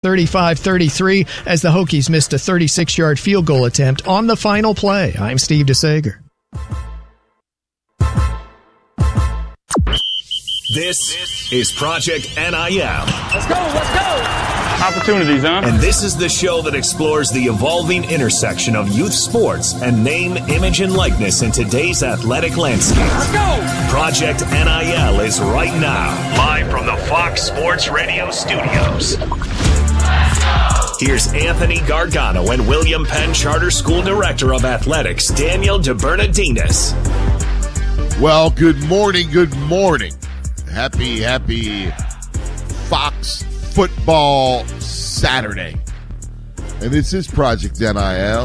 35-33 as the Hokies missed a 36-yard field goal attempt on the final play. I'm Steve DeSager. This is Project NIL. Let's go! Opportunities, huh? And this is the show that explores the evolving intersection of youth sports and name, image, and likeness in today's athletic landscape. Let's go! Project NIL is right now, live from the Fox Sports Radio studios. Here's Anthony Gargano and William Penn Charter School Director of Athletics, Daniel DeBernardinis. Well, good morning, good morning. Happy Fox Football Saturday. And this is Project NIL.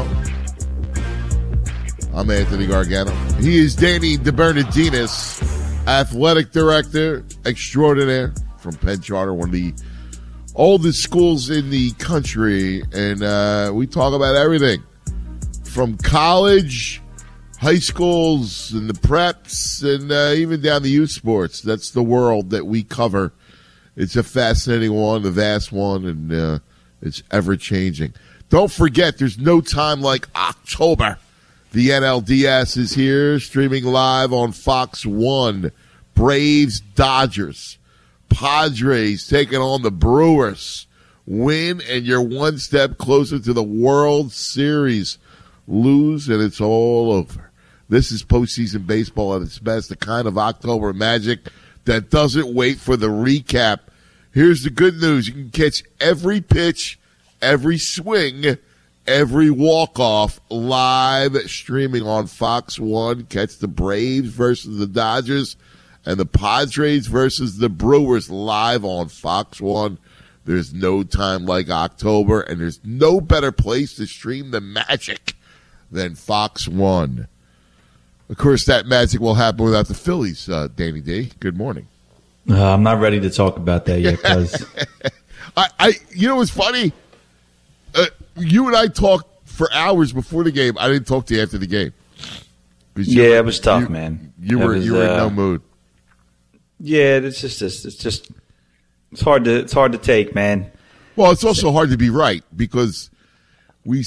I'm Anthony Gargano. He is Danny DeBernardinis, Athletic Director Extraordinaire from Penn Charter, one of the oldest schools in the country. And we talk about everything from college, high schools, and the preps, and even down to youth sports. That's the world that we cover. It's a fascinating one, a vast one, and it's ever-changing. Don't forget, there's no time like October. The NLDS is here, streaming live on Fox 1. Braves, Dodgers, Padres taking on the Brewers. Win, and you're one step closer to the World Series. Lose, and it's all over. This is postseason baseball at its best, the kind of October magic that doesn't wait for the recap. Here's the good news. You can catch every pitch, every swing, every walk-off live streaming on Fox 1. Catch the Braves versus the Dodgers and the Padres versus the Brewers live on Fox 1. There's no time like October, and there's no better place to stream the magic than Fox 1. Of course, that magic will happen without the Phillies, Danny D. Good morning. I'm not ready to talk about that yet, because you know what's funny? You and I talked for hours before the game. I didn't talk to you after the game. It was tough, man. You were in no mood. Yeah, it's hard to take, man. Well, it's also hard to be right, because we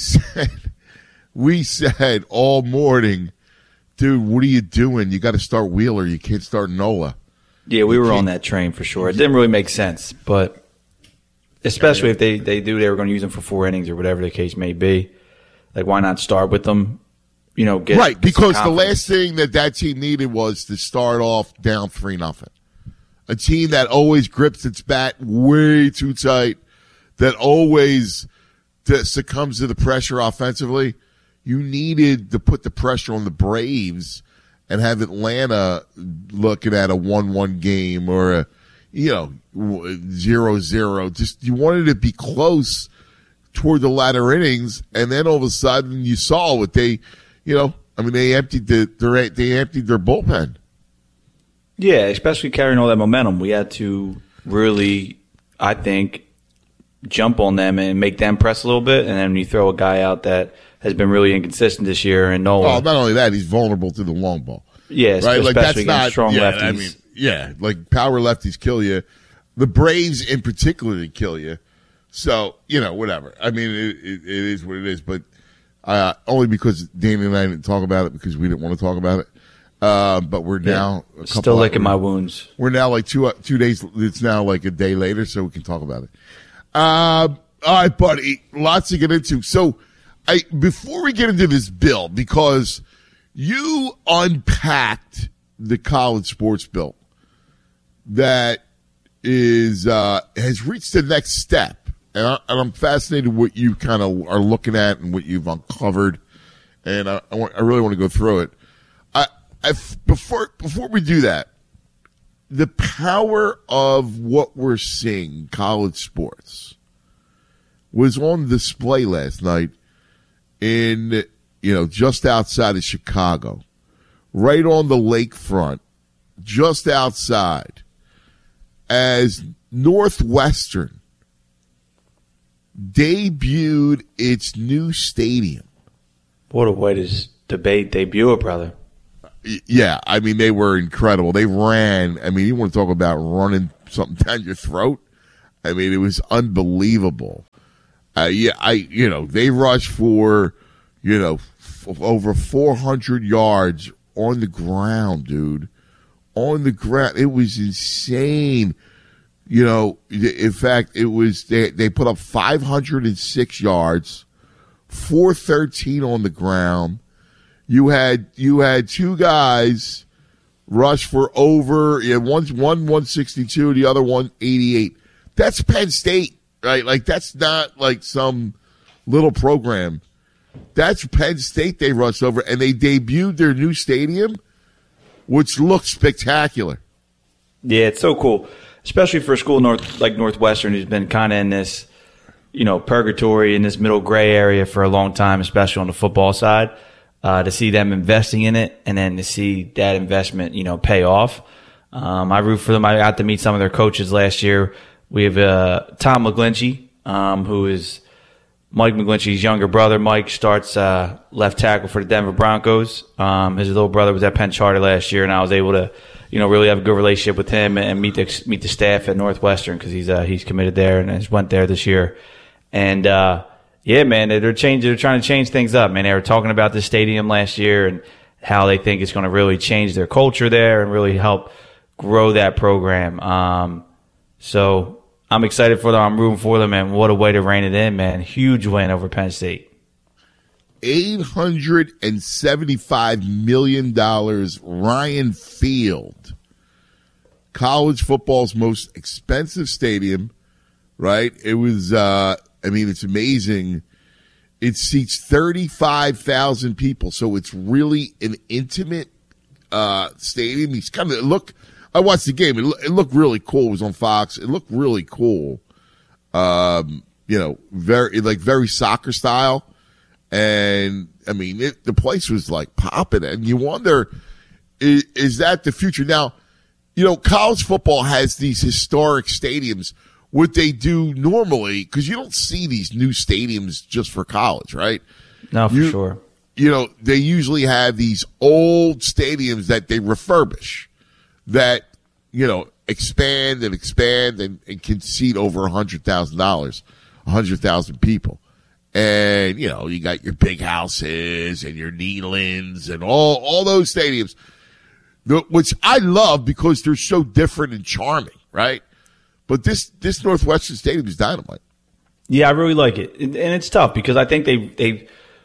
said all morning, dude, what are you doing? You got to start Wheeler. You can't start Nola. Yeah, we were on that train for sure. It didn't really make sense, but especially if they were going to use them for 4 innings or whatever the case may be. Like, why not start with them? Get because the last thing that team needed was to start off down 3-0. A team that always grips its bat way too tight, that always succumbs to the pressure offensively. You needed to put the pressure on the Braves and have Atlanta looking at a 1-1 game or a 0-0. Just you wanted to be close toward the latter innings, and then all of a sudden you saw what they emptied their bullpen. Yeah, especially carrying all that momentum. We had to really, I think, jump on them and make them press a little bit, and then you throw a guy out that has been really inconsistent this year, and Nola. Oh, not only that, he's vulnerable to the long ball. Yeah, right? Especially against strong lefties. Power lefties kill you. The Braves in particular kill you. So, whatever. I mean, it is what it is, but only because Danny and I didn't talk about it because we didn't want to talk about it. But we're now still licking my wounds. We're now like 2 days. It's now like a day later, so we can talk about it. All right, buddy. Lots to get into. So, before we get into this bill, because you unpacked the college sports bill that has reached the next step, and I'm fascinated what you kind of are looking at and what you've uncovered, and I really want to go through it. Before we do that, the power of what we're seeing, college sports, was on display last night in, just outside of Chicago, right on the lakefront, just outside, as Northwestern debuted its new stadium. What a way to debut it, brother. Yeah, I mean, they were incredible. They ran. I mean, you want to talk about running something down your throat? I mean, it was unbelievable. They rushed for, over 400 yards on the ground, dude. On the ground. It was insane. In fact, it was, they put up 506 yards, 413 on the ground. You had two guys rush for over, one 162, the other 188. That's Penn State, right? Like, that's not like some little program. That's Penn State they rushed over, and they debuted their new stadium, which looks spectacular. Yeah, it's so cool, especially for a school like Northwestern, who's been kind of in this, purgatory in this middle gray area for a long time, especially on the football side. To see them investing in it, and then to see that investment, pay off. I root for them. I got to meet some of their coaches last year. We have Tom McGlinchey, who is Mike McGlinchey's younger brother. Mike starts left tackle for the Denver Broncos. His little brother was at Penn Charter last year, and I was able to, really have a good relationship with him and meet the staff at Northwestern because he's committed there and has went there this year. And yeah, man, they're trying to change things up, man. They were talking about this stadium last year and how they think it's going to really change their culture there and really help grow that program. So I'm excited for them. I'm rooting for them, and what a way to rein it in, man. Huge win over Penn State. $875 million, Ryan Field. College football's most expensive stadium, right? It was, it's amazing. It seats 35,000 people, so it's really an intimate stadium. He's kind of I watched the game. It looked really cool. It was on Fox. It looked really cool. Very soccer style. And the place was like popping, and you wonder, is that the future? Now, college football has these historic stadiums. What they do normally, because you don't see these new stadiums just for college, right? No, for sure. They usually have these old stadiums that they refurbish that, expand and can seat over $100,000, 100,000 people. And, you got your big houses and your Neylands and all those stadiums, which I love because they're so different and charming, right? But this Northwestern Stadium is dynamite. Yeah, I really like it. And it's tough because I think they've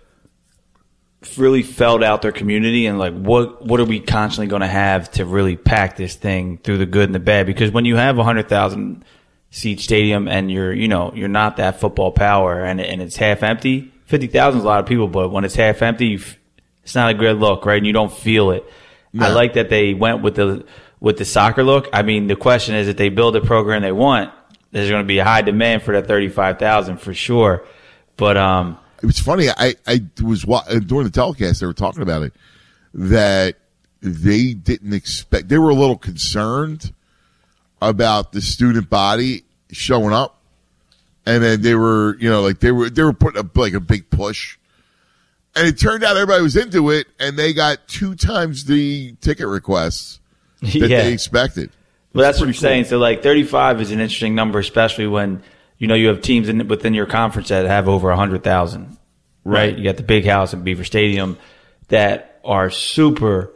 really felt out their community and like what are we constantly going to have to really pack this thing through the good and the bad? Because when you have 100,000 seat stadium and you're not that football power and it's half empty, 50,000 is a lot of people, but when it's half empty, it's not a good look, right? And you don't feel it. No. I like that they went with the soccer look. The question is, if they build a program they want, there's going to be a high demand for that 35,000 for sure. But it was funny. I was during the telecast, they were talking about it, that they didn't expect. They were a little concerned about the student body showing up, and then they were, they were putting up like a big push. And it turned out everybody was into it, and they got 2 times the ticket requests that they expected. Well, that's what I'm saying. So, 35 is an interesting number, especially when, you have teams within your conference that have over 100,000, right? You got the Big House and Beaver Stadium that are super,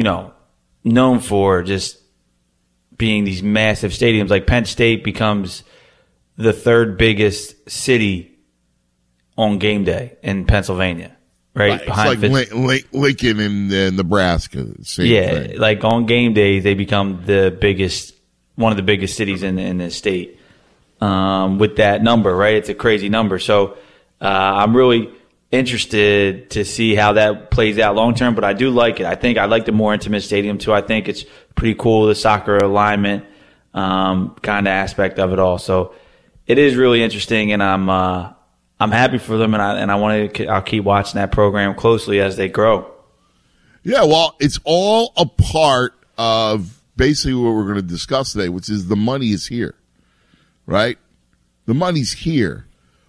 known for just being these massive stadiums. Like Penn State becomes the 3rd biggest city on game day in Pennsylvania. Right, behind it's like Lincoln in Nebraska. Same thing. Like on game days, they become one of the biggest cities in the state with that number. Right, it's a crazy number. So I'm really interested to see how that plays out long term. But I do like it. I think I like the more intimate stadium too. I think it's pretty cool, the soccer alignment kind of aspect of it all. So it is really interesting, and I'm happy for them, and I'll keep watching that program closely as they grow. Yeah, well, it's all a part of basically what we're going to discuss today, which is the money is here, right? The money's here.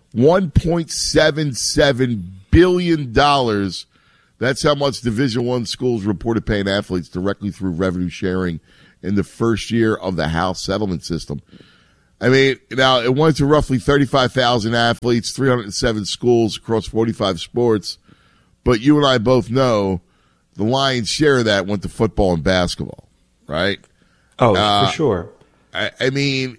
$1.77 billion. That's how much Division I schools reported paying athletes directly through revenue sharing in the first year of the House settlement system. I mean, now it went to roughly 35,000 athletes, 307 schools across 45 sports. But you and I both know the lion's share of that went to football and basketball, right? Oh, for sure. I mean,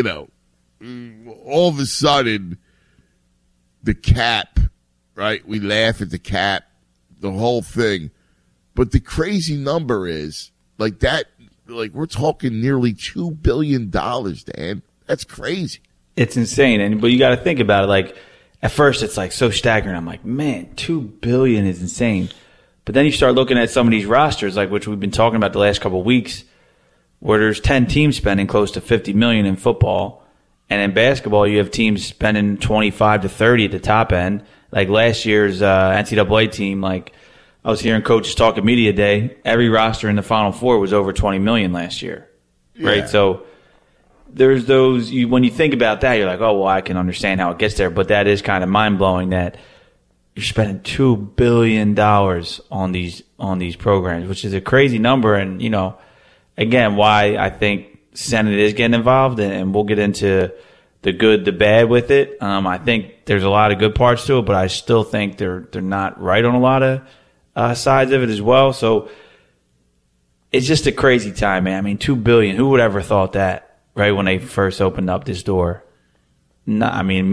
all of a sudden, the cap, right? We laugh at the cap, the whole thing. But the crazy number is, we're talking nearly $2 billion, Dan. That's crazy. It's insane. But you got to think about it. Like, at first, it's like so staggering. I'm like, man, $2 billion is insane. But then you start looking at some of these rosters, like which we've been talking about the last couple of weeks, where there's 10 teams spending close to $50 million in football. And in basketball, you have teams spending 25 to 30 at the top end. Like last year's NCAA team, like I was hearing coaches talk at media day, every roster in the Final Four was over 20 million last year, right? So there's those. When you think about that, you're like, oh well, I can understand how it gets there, but that is kind of mind blowing that you're spending $2 billion on these programs, which is a crazy number. And again, why I think Senate is getting involved, and we'll get into the good, the bad with it. I think there's a lot of good parts to it, but I still think they're not right on a lot of sides of it as well. So it's just a crazy time, man. I mean, $2 billion. Who would ever thought that, right, when they first opened up this door? Me for sure.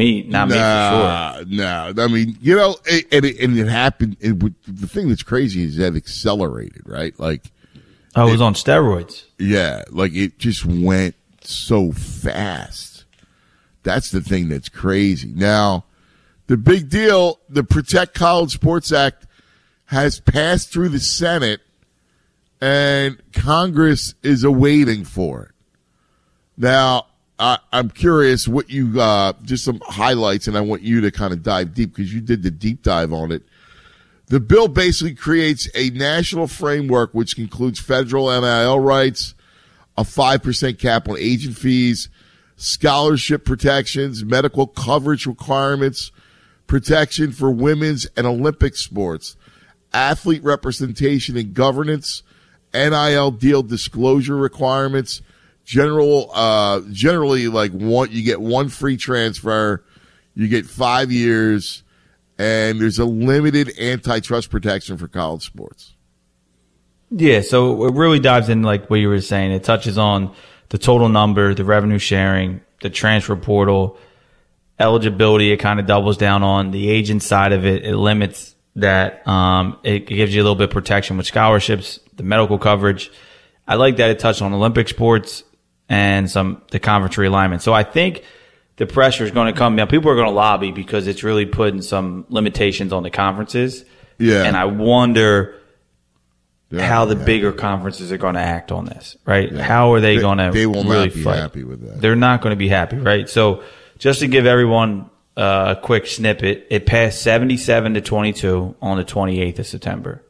No. I mean, it happened. The thing that's crazy is that it accelerated, right? Like, it was on steroids. Yeah, like it just went so fast. That's the thing that's crazy. Now, the big deal, the Protect College Sports Act has passed through the Senate, and Congress is awaiting for it. Now, I'm curious what you just some highlights, and I want you to kind of dive deep because you did the deep dive on it. The bill basically creates a national framework which includes federal NIL rights, a 5% cap on agent fees, scholarship protections, medical coverage requirements, protection for women's and Olympic sports, athlete representation and governance, NIL deal disclosure requirements. Generally, you get one free transfer, you get 5 years, and there's a limited antitrust protection for college sports. Yeah, so it really dives in like what you were saying. It touches on the total number, the revenue sharing, the transfer portal, eligibility. It kind of doubles down on the agent side of it. It limits that. It gives you a little bit of protection with scholarships, the medical coverage. I like that it touched on Olympic sports and the conference realignment. So I think the pressure is going to come. Now, people are going to lobby because it's really putting some limitations on the conferences. Yeah. And I wonder how the bigger conferences are going to act on this, right? Yeah. How are they going to They will really not be fight? Happy with that. They're not going to be happy, right? So just to give everyone a quick snippet, it passed 77 to 22 on the 28th of September.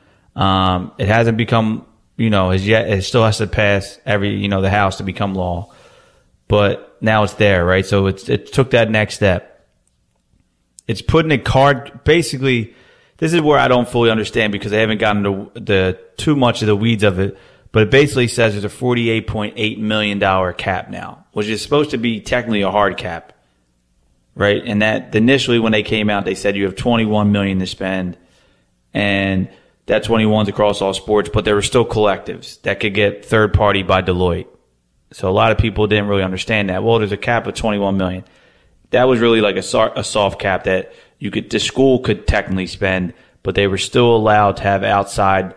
It hasn't become, as yet, it still has to pass the House to become law. But now it's there, right? So it took that next step. It's putting a card, basically, this is where I don't fully understand because I haven't gotten to too much of the weeds of it. But it basically says there's a $48.8 million cap now, which is supposed to be technically a hard cap, right? And that initially when they came out, they said you have $21 million to spend, and that 21's across all sports, but there were still collectives that could get third party by Deloitte. So a lot of people didn't really understand that. Well, there's a cap of $21 million. That was really like a soft cap that the school could technically spend, but they were still allowed to have outside,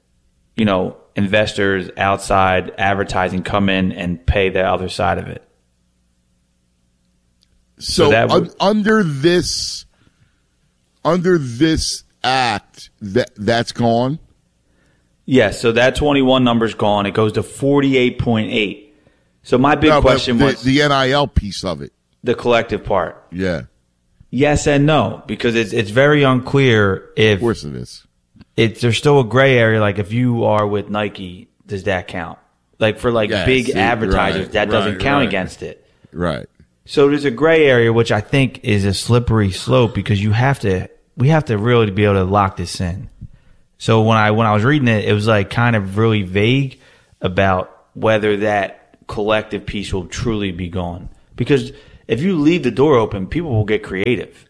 investors, outside advertising come in and pay the other side of it. So under this act, that's gone? Yes, so that 21 number's gone. It goes to 48.8. So my big question was the NIL piece of it. The collective part. Yeah. Yes and no, because it's very unclear if. Of course it is. There's still a gray area. Like if you are with Nike, does that count? Like for big advertisers, that doesn't count against it. Right. So there's a gray area, which I think is a slippery slope because we have to really be able to lock this in. So when I was reading it, it was like kind of really vague about whether that collective piece will truly be gone. Because if you leave the door open, people will get creative.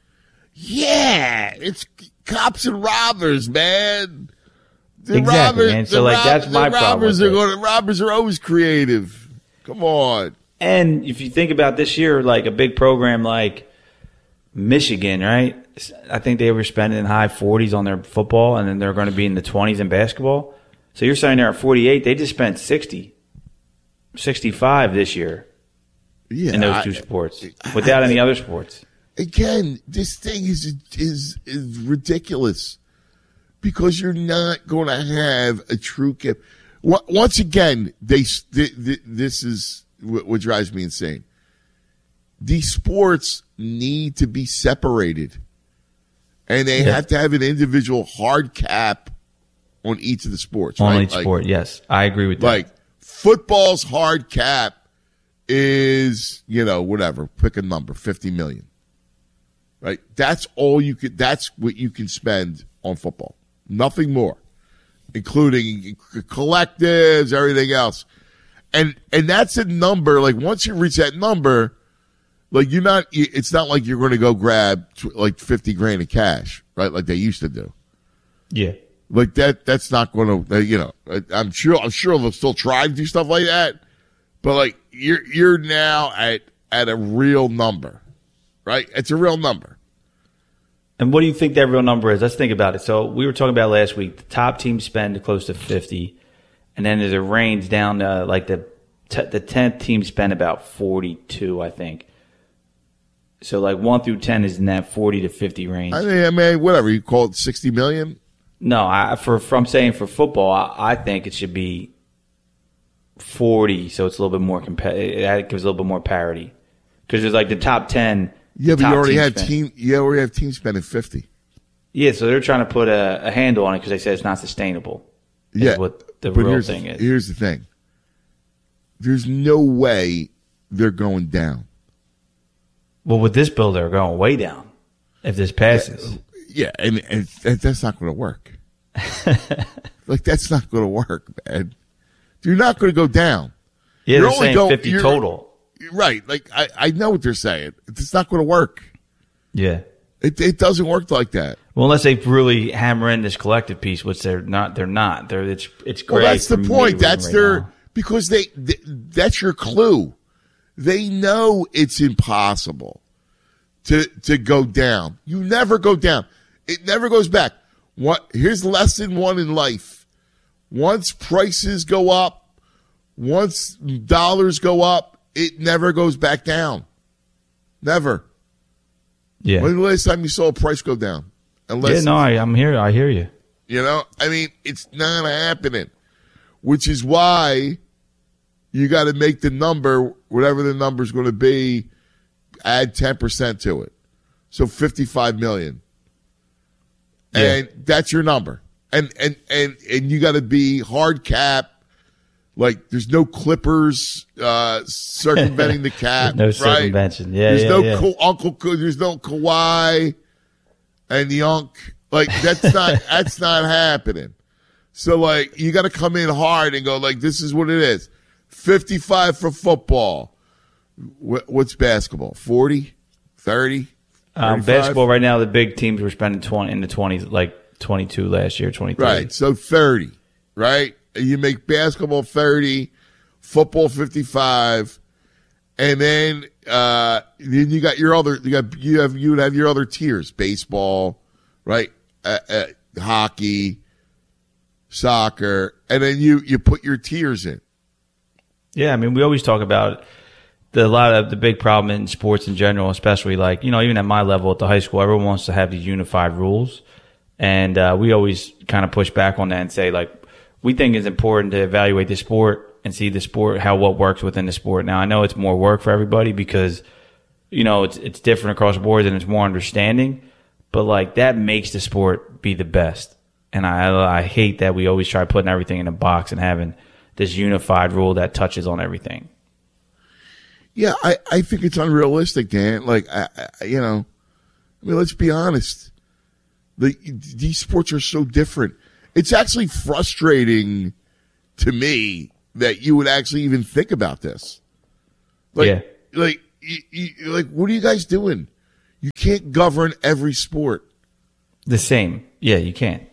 Yeah, it's cops and robbers, man. Exactly, man. So, that's my problem. Robbers are always creative. Come on. And if you think about this year, like a big program like Michigan, right? I think they were spending high 40s on their football, and then they're going to be in the 20s in basketball. So you're saying they're at 48. They just spent 60, 65 this year in those two sports without any other sports. Again, this thing is ridiculous because you're not going to have a true cap. Once again, this is what drives me insane. These sports need to be separated, and they have to have an individual hard cap on each of the sports. On right? each sport, yes. I agree with that. Like football's hard cap is, whatever, pick a number, 50 million. Right? That's all you could, that's what you can spend on football. Nothing more, including collectives, everything else. And that's a number, like once you reach that number, like it's not like you're going to go grab like 50 grand in cash, right? Like they used to do. Yeah. Like that's not going to, I'm sure they'll still try to do stuff like that. But like you're now at a real number, right? It's a real number. And what do you think that real number is? Let's think about it. So we were talking about last week, the top teams spend close to 50, and then there's a range down to like the 10th team spend about 42, I think. So like 1 through 10 is in that 40 to 50 range. I mean, whatever you call it, 60 million. No, I'm saying for football, I think it should be 40, so it's a little bit more it gives a little bit more parity. Because there's like the top 10. Yeah, but you already have teams spending 50. Yeah, so they're trying to put a handle on it because they said it's not sustainable. Yeah, what the real thing is. Here's the thing. There's no way they're going down. Well, with this bill, they're going way down if this passes. Yeah, and that's not going to work. Like, that's not going to work, man. You're not going to go down. Yeah, they're saying 50 total. Right. Like, I know what they're saying. It's not going to work. Yeah. It doesn't work like that. Well, unless they really hammer in this collective piece, which they're not. It's great. Well, that's the point. That's because that's your clue. They know it's impossible to go down. You never go down. It never goes back. Here's lesson one in life. Once prices go up, once dollars go up, it never goes back down. Never. Yeah. When's the last time you saw a price go down? I'm here. I hear you. I mean, it's not happening, which is why you got to make the number, whatever the number is going to be, add 10% to it. So 55 million. Yeah. And that's your number. And you got to be hard cap. Like, there's no Clippers circumventing the cap. No circumvention. Yeah, there's no there's no Kawhi and the Unk. Like, that's not happening. So, like, you got to come in hard and go, like, this is what it is. 55 for football. What's basketball? 40? 30? Basketball right now, the big teams were spending 20 in the 20s, like 22 last year, 23. Right, so 30, right? You make basketball 30, football 55, and then you got your other you would have your other tiers: baseball, right? Hockey, soccer, and then you put your tiers in. Yeah, I mean, we always talk about a lot of the big problem in sports in general, especially like, even at my level at the high school, everyone wants to have these unified rules. And we always kind of push back on that and say, like, we think it's important to evaluate the sport and see the sport, what works within the sport. Now, I know it's more work for everybody because, it's different across the board and it's more understanding. But, like, that makes the sport be the best. And I hate that we always try putting everything in a box and having this unified rule that touches on everything. Yeah, I think it's unrealistic, Dan. Like, let's be honest. These sports are so different. It's actually frustrating to me that you would actually even think about this. Like, Like, what are you guys doing? You can't govern every sport. The same. Yeah, you can't.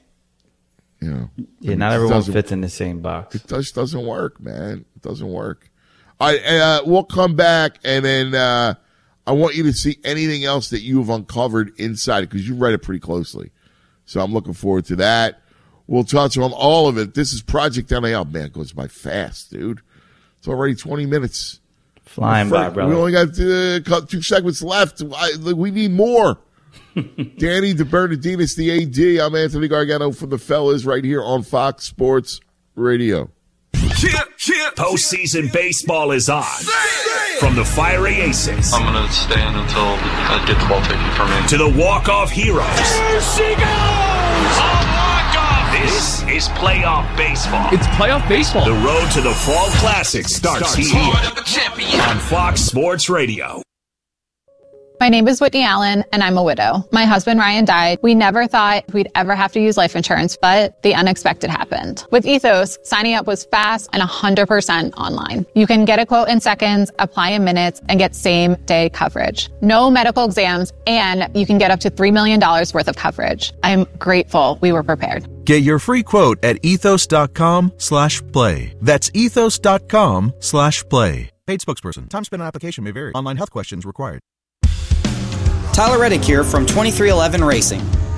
Yeah, not everyone fits in the same box. It just doesn't work, man. It doesn't work. All right, we'll come back, and then I want you to see anything else that you have uncovered inside it, because you read it pretty closely. So I'm looking forward to that. We'll touch on all of it. This is Project NIL. Man, it goes by fast, dude. It's already 20 minutes. Flying by, brother. We only got 2 segments left. We need more. Danny DeBernardinis, the AD. I'm Anthony Gargano from the Fellas right here on Fox Sports Radio. Postseason baseball is on. From the fiery aces. I'm going to stand until I get the ball taken from me. To the walk-off heroes. There she goes! A walk-off! This is playoff baseball. It's playoff baseball. The road to the Fall Classic starts here on Fox Sports Radio. My name is Whitney Allen, and I'm a widow. My husband, Ryan, died. We never thought we'd ever have to use life insurance, but the unexpected happened. With Ethos, signing up was fast and 100% online. You can get a quote in seconds, apply in minutes, and get same-day coverage. No medical exams, and you can get up to $3 million worth of coverage. I'm grateful we were prepared. Get your free quote at ethos.com/play. That's ethos.com/play. Paid spokesperson. Time spent on application may vary. Online health questions required. Tyler Reddick here from 2311 Racing.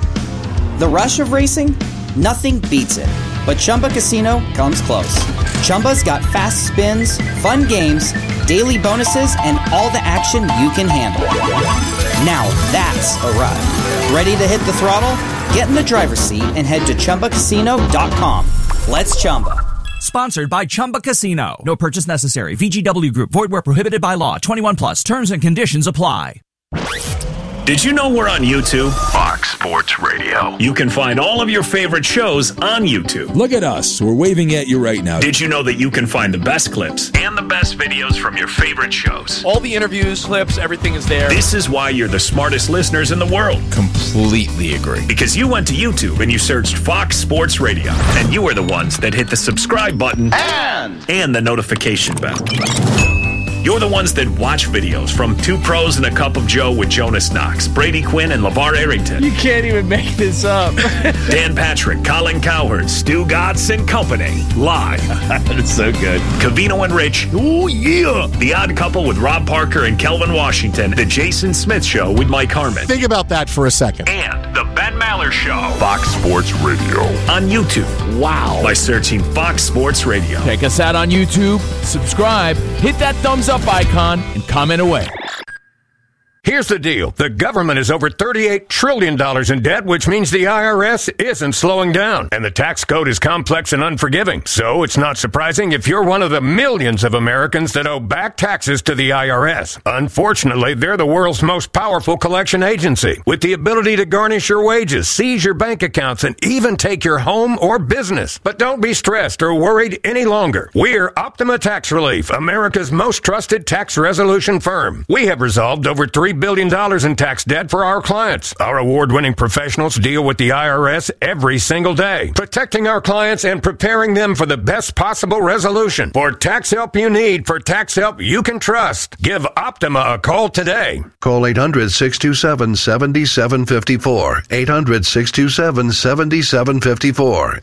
The rush of racing? Nothing beats it. But Chumba Casino comes close. Chumba's got fast spins, fun games, daily bonuses, and all the action you can handle. Now that's a ride. Ready to hit the throttle? Get in the driver's seat and head to ChumbaCasino.com. Let's Chumba. Sponsored by Chumba Casino. No purchase necessary. VGW Group. Void where prohibited by law. 21 plus. Terms and conditions apply. Did you know we're on YouTube? Fox Sports Radio. You can find all of your favorite shows on YouTube. Look at us. We're waving at you right now. Did you know that you can find the best clips and the best videos from your favorite shows? All the interviews, clips, everything is there. This is why you're the smartest listeners in the world. Completely agree. Because you went to YouTube and you searched Fox Sports Radio. And you were the ones that hit the subscribe button and the notification bell. You're the ones that watch videos from Two Pros and a Cup of Joe with Jonas Knox, Brady Quinn, and LeVar Arrington. You can't even make this up. Dan Patrick, Colin Cowherd, Stu Gatz and Company. Live. That's so good. Covino and Rich. Oh, yeah. The Odd Couple with Rob Parker and Kelvin Washington. The Jason Smith Show with Mike Harmon. Think about that for a second. And the Ben Maller Show. Fox Sports Radio. On YouTube. Wow. By searching Fox Sports Radio. Check us out on YouTube. Subscribe. Hit that thumbs up icon and comment away. Here's the deal. The government is over $38 trillion in debt, which means the IRS isn't slowing down. And the tax code is complex and unforgiving. So it's not surprising if you're one of the millions of Americans that owe back taxes to the IRS. Unfortunately, they're the world's most powerful collection agency, with the ability to garnish your wages, seize your bank accounts, and even take your home or business. But don't be stressed or worried any longer. We're Optima Tax Relief, America's most trusted tax resolution firm. We have resolved over $3 billion in tax debt for our clients. Our award-winning professionals deal with the IRS every single day, protecting our clients and preparing them for the best possible resolution. For tax help you need, for tax help you can trust, give Optima a call today. Call 800-627-7754. 800-627-7754.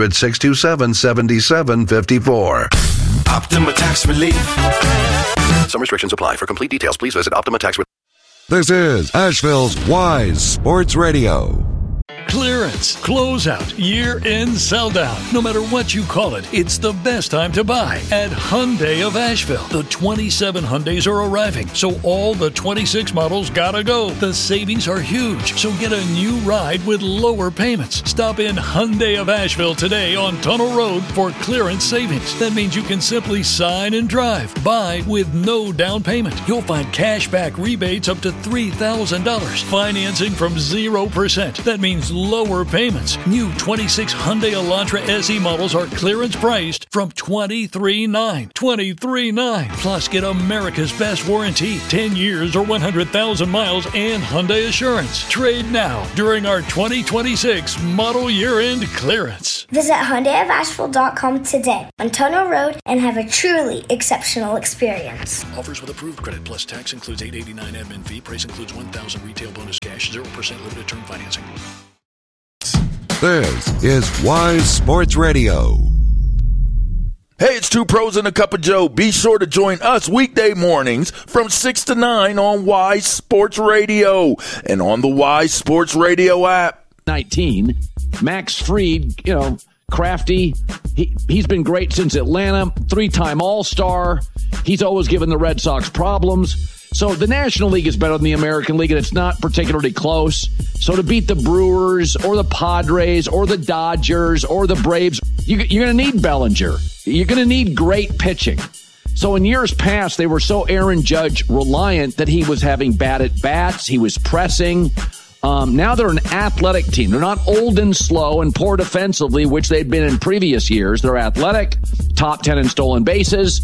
800-627-7754. Optima Tax Relief. Some restrictions apply. For complete details, please visit Optima Tax Relief. This is Asheville's Wise Sports Radio. Clearance, closeout, year-end sell-down. No matter what you call it, it's the best time to buy at Hyundai of Asheville. The 27 Hyundais are arriving, so all the 26 models gotta go. The savings are huge, so get a new ride with lower payments. Stop in Hyundai of Asheville today on Tunnel Road for clearance savings. That means you can simply sign and drive. Buy with no down payment. You'll find cash back rebates up to $3,000. Financing from 0%. That means lower payments. New 26 Hyundai Elantra SE models are clearance priced from $23,900. $23,900. Plus, get America's best warranty, 10 years or 100,000 miles, and Hyundai Assurance. Trade now during our 2026 model year-end clearance. Visit HyundaiofAsheville.com today on Tono Road and have a truly exceptional experience. Offers with approved credit plus tax includes $889 admin fee. Price includes $1,000 retail bonus cash, 0% limited term financing. This is Wise Sports Radio. Hey, it's Two Pros and a Cup of Joe. Be sure to join us weekday mornings from 6 to 9 on Wise Sports Radio and on the Wise Sports Radio app. 19, Max Fried, crafty. He's been great since Atlanta, 3-time All-Star. He's always given the Red Sox problems. So the National League is better than the American League, and it's not particularly close. So to beat the Brewers or the Padres or the Dodgers or the Braves, you're going to need Bellinger. You're going to need great pitching. So in years past, they were so Aaron Judge reliant that he was having bad at bats. He was pressing. Now they're an athletic team. They're not old and slow and poor defensively, which they'd been in previous years. They're athletic, top 10 in stolen bases.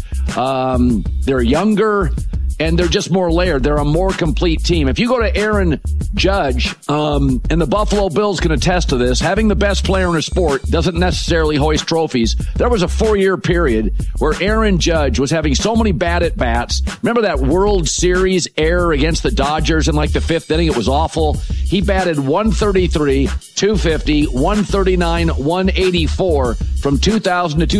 They're younger. And they're just more layered. They're a more complete team. If you go to Aaron Judge, and the Buffalo Bills can attest to this, having the best player in a sport doesn't necessarily hoist trophies. There was a 4-year period where Aaron Judge was having so many bad at-bats. Remember that World Series error against the Dodgers in like the 5th inning? It was awful. He batted 133, 250, 139, 184 from 2000 to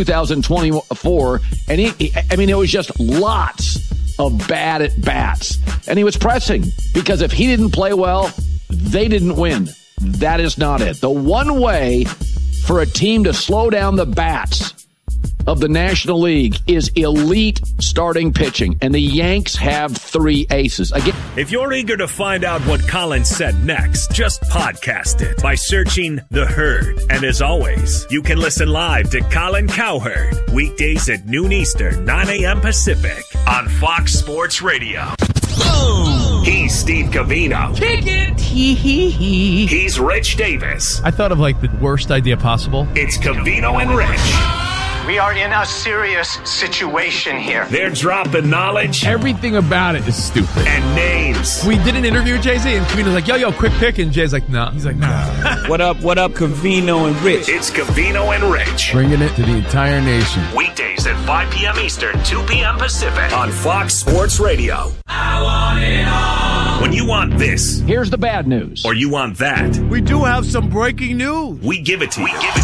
2024. And it was just lots of bad at bats. And he was pressing because if he didn't play well, they didn't win. That is not it. The one way for a team to slow down the bats of the National League is elite starting pitching. And the Yanks have 3 aces. Again, if you're eager to find out what Colin said next, just podcast it by searching The Herd. And as always, you can listen live to Colin Cowherd weekdays at noon Eastern, 9 a.m. Pacific on Fox Sports Radio. Boom! He's Steve Covino. Kick it! Hee. He's Rich Davis. I thought of like the worst idea possible. It's Covino and Rich. We are in a serious situation here. They're dropping knowledge. Everything about it is stupid. And names. We did an interview with Jay-Z, and Covino's like, yo, quick pick. And Jay's like, nah. He's like, nah. What up, Covino and Rich? It's Covino and Rich. Bringing it to the entire nation. Weekdays at 5 p.m. Eastern, 2 p.m. Pacific on Fox Sports Radio. I want it all. When you want this. Here's the bad news. Or you want that. We do have some breaking news. We give it to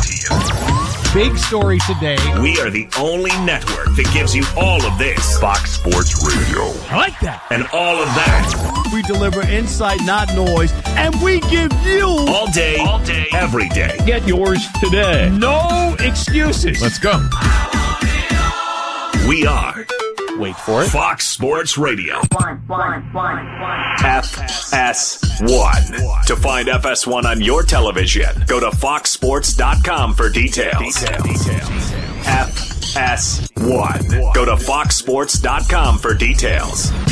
you. Big story today. We are the only network that gives you all of this. Fox Sports Radio. I like that. And all of that. We deliver insight, not noise. And we give you all day, every day. Get yours today. No excuses. Let's go. We are. Wait for it. Fox Sports Radio. FS1. To find FS1 on your television, go to foxsports.com for details. FS1. Go to foxsports.com for details.